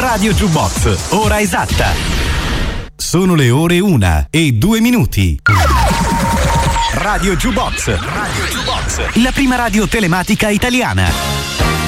Radio Jukebox, ora esatta. Sono le ore 1:02. Radio Jukebox, la prima radio telematica italiana.